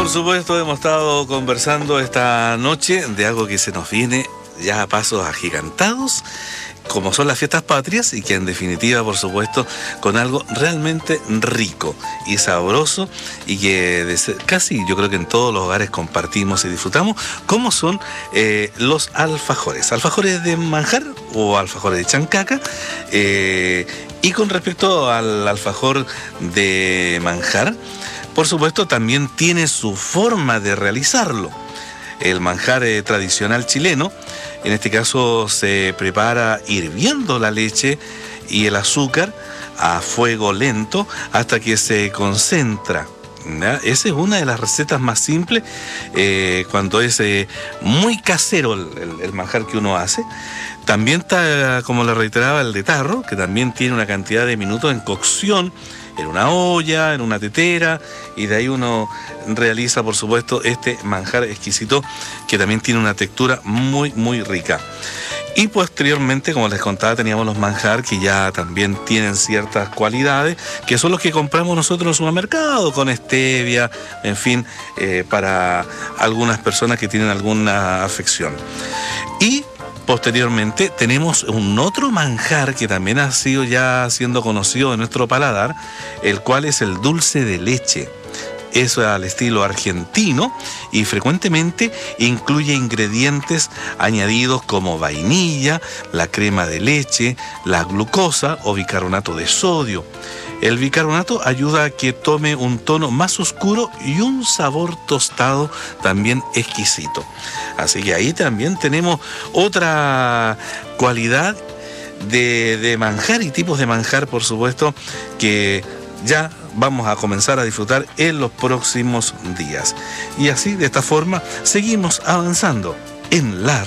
por supuesto, hemos estado conversando esta noche de algo que se nos viene ya a pasos agigantados, como son las fiestas patrias, y que en definitiva, por supuesto, con algo realmente rico y sabroso, y que casi yo creo que en todos los hogares compartimos y disfrutamos, como son los alfajores. Alfajores de manjar o alfajores de chancaca. Y con respecto al alfajor de manjar, por supuesto, también tiene su forma de realizarlo. El manjar tradicional chileno, en este caso se prepara hirviendo la leche y el azúcar a fuego lento hasta que se concentra, ¿ya? Esa es una de las recetas más simples cuando es muy casero el manjar que uno hace. También está, como le reiteraba, el de tarro, que también tiene una cantidad de minutos en cocción en una olla, en una tetera, y de ahí uno realiza, por supuesto, este manjar exquisito que también tiene una textura muy, muy rica. Y posteriormente, como les contaba, teníamos los manjar que ya también tienen ciertas cualidades, que son los que compramos nosotros en el supermercado, con stevia, en fin, para algunas personas que tienen alguna afección. Y posteriormente tenemos un otro manjar que también ha sido ya siendo conocido en nuestro paladar, el cual es el dulce de leche. Eso es al estilo argentino y frecuentemente incluye ingredientes añadidos como vainilla, la crema de leche, la glucosa o bicarbonato de sodio. El bicarbonato ayuda a que tome un tono más oscuro y un sabor tostado también exquisito. Así que ahí también tenemos otra cualidad de manjar y tipos de manjar, por supuesto, que ya vamos a comenzar a disfrutar en los próximos días. Y así, de esta forma, seguimos avanzando en la